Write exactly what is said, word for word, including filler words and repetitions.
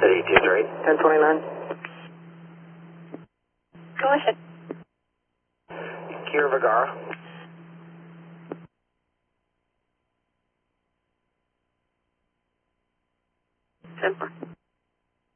City two three. ten twenty-nine. Go ahead. Kier Vergara. ten four.